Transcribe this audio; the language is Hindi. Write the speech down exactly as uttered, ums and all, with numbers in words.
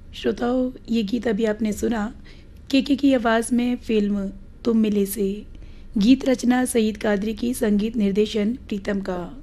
श्रोताओं, ये गीत अभी आपने सुना केके की आवाज़ में फिल्म तुम मिले से। गीत रचना सईद कादरी की, संगीत निर्देशन प्रीतम का।